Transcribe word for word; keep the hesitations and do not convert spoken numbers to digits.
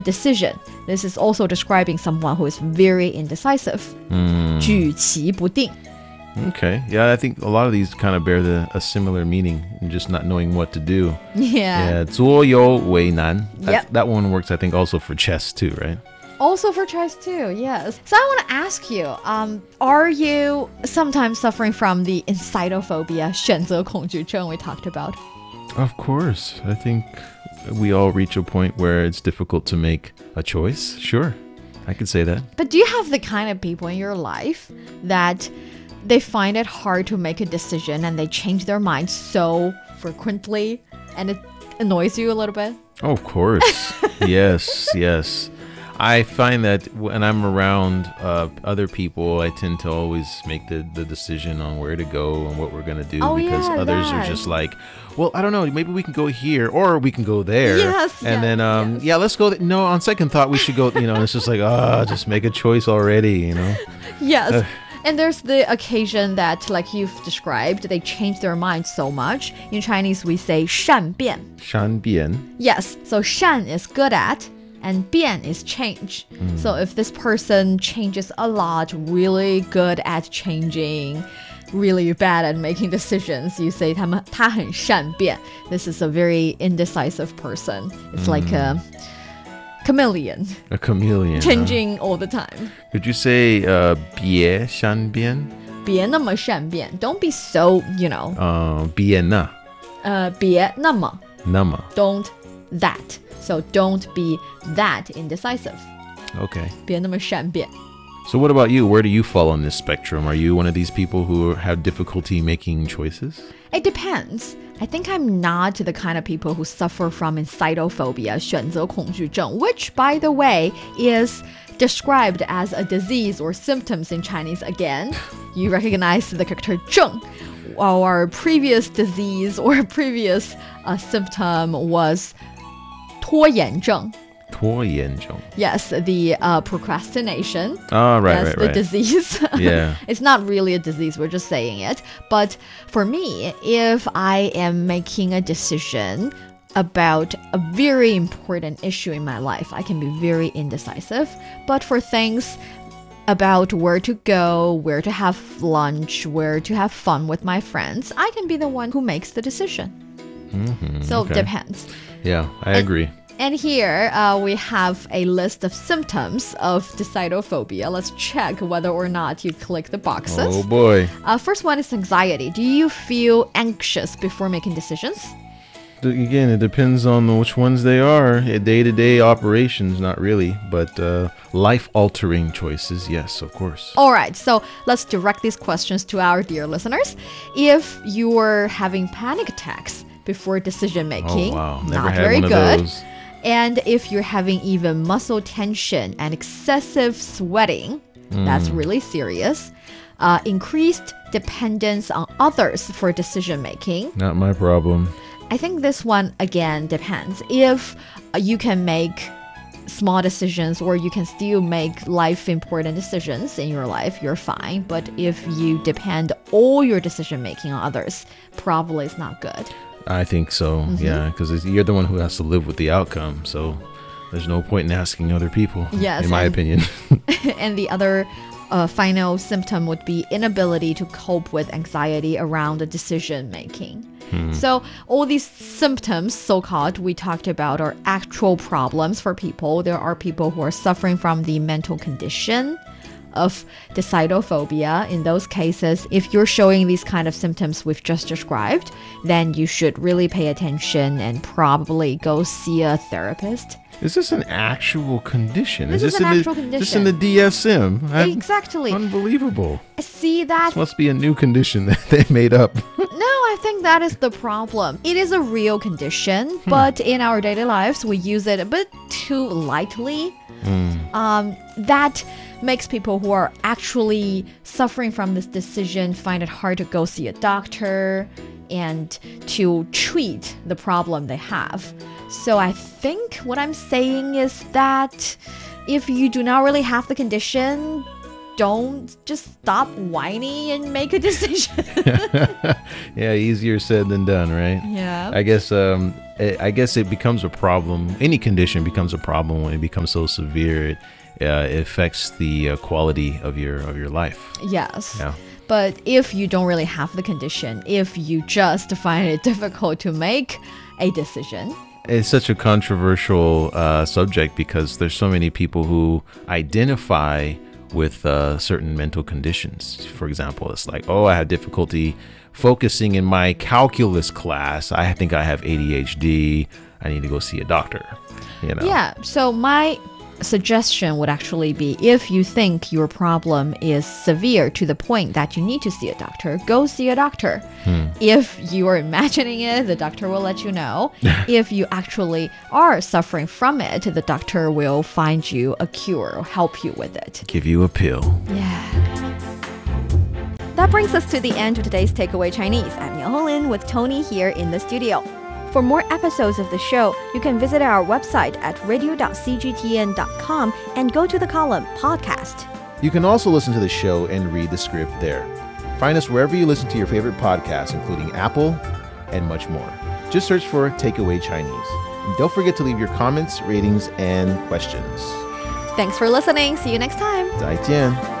decision. This is also describing someone who is very indecisive. 举棋不定. Okay. Yeah, I think a lot of these kind of bear the, a similar meaning, and just not knowing what to do. Yeah. Yeah. 左右为难. Yep. That one works, I think, also for chess too, right? Also for chess too, yes. So I want to ask you, um, are you sometimes suffering from the incitophobia, 选择恐惧症 we talked about? Of course. I think we all reach a point where it's difficult to make a choice. Sure. I could say that. But do you have the kind of people in your life that they find it hard to make a decision and they change their mind so frequently and it annoys you a little bit? Oh, of course. Yes, yes. I find that when I'm around uh, other people, I tend to always make the, the decision on where to go and what we're going to do oh, because yeah, others that. are just like, well, I don't know, maybe we can go here or we can go there. Yes, and yes, then, um, yes. yeah, let's go. Th- no, on second thought, we should go, you know, and it's just like, ah, oh, just make a choice already, you know? Yes. Uh, And there's the occasion that, like you've described, they change their mind so much. In Chinese, we say 善变. 善变. Yes, so 善 is good at, and 变 is change. Mm. So if this person changes a lot, really good at changing, really bad at making decisions, you say 他们他很善变. This is a very indecisive person. It's mm. like a chameleon. A chameleon. Changing huh? all the time. Could you say uh, 别善变? 别那么善变. Don't be so, you know. Uh, 别那. Uh, 别那么. 那么. Don't that. So don't be that indecisive. Okay. 别那么善变. So what about you? Where do you fall on this spectrum? Are you one of these people who have difficulty making choices? It depends. I think I'm not the kind of people who suffer from incitophobia, 选择恐惧症, which, by the way, is described as a disease or symptoms in Chinese again. You recognize the character 症. Our previous disease or previous uh, symptom was 拖延症. 拖延症. Yes, the uh, procrastination. Oh, right, That's right, the right. disease. Yeah. It's not really a disease, we're just saying it. But for me, if I am making a decision about a very important issue in my life, I can be very indecisive. But for things about where to go, where to have lunch, where to have fun with my friends, I can be the one who makes the decision. Mm-hmm, so okay. it depends. Yeah, I and, agree. And here uh, we have a list of symptoms of decitophobia. Let's check whether or not you click the boxes. Oh boy. Uh, first one is anxiety. Do you feel anxious before making decisions? Again, it depends on which ones they are. Day-to-day operations, not really, but uh, life-altering choices, yes, of course. All right, so let's direct these questions to our dear listeners. If you're having panic attacks before decision making, oh, wow. Never not had very one good. Of those. And if you're having even muscle tension and excessive sweating, mm. that's really serious. Uh, increased dependence on others for decision making. Not my problem. I think this one, again, depends. If uh, you can make small decisions or you can still make life important decisions in your life, you're fine. But if you depend all your decision making on others, probably it's not good. I think so, mm-hmm. yeah, because you're the one who has to live with the outcome. So there's no point in asking other people, yes, in my and, opinion. And the other uh, final symptom would be inability to cope with anxiety around the decision making. Hmm. So all these symptoms, so-called, we talked about are actual problems for people. There are people who are suffering from the mental condition of decitophobia. In those cases, if you're showing these kind of symptoms we've just described, then you should really pay attention and probably go see a therapist. Is this an actual condition? This is, is this an in actual the, condition. This in the D S M? I'm, exactly. Unbelievable. See that? This must be a new condition that they made up. No, I think that is the problem. It is a real condition, hmm. but in our daily lives, we use it a bit too lightly. Mm. Um, that makes people who are actually suffering from this decision find it hard to go see a doctor and to treat the problem they have. So I think what I'm saying is that if you do not really have the condition, don't just stop whining and make a decision. Yeah, easier said than done, right? Yeah. I guess um, I guess it becomes a problem. Any condition becomes a problem when it becomes so severe. It, uh, it affects the uh, quality of your of your life. Yes. Yeah. But if you don't really have the condition, if you just find it difficult to make a decision. It's such a controversial uh, subject because there's so many people who identify with uh, certain mental conditions. For example, it's like, oh, I have difficulty focusing in my calculus class. I think I have A D H D. I need to go see a doctor. You know? Yeah. So my suggestion would actually be, if you think your problem is severe to the point that you need to see a doctor, go see a doctor. Hmm. If you are imagining it, the doctor will let you know. If you actually are suffering from it, the doctor will find you a cure or help you with it. Give you a pill. Yeah. That brings us to the end of today's Takeaway Chinese. I'm Yang Honglin with Tony here in the studio. For more episodes of the show, you can visit our website at radio dot c g t n dot com and go to the column Podcast. You can also listen to the show and read the script there. Find us wherever you listen to your favorite podcasts, including Apple and much more. Just search for Takeaway Chinese. And don't forget to leave your comments, ratings, and questions. Thanks for listening. See you next time. 再见。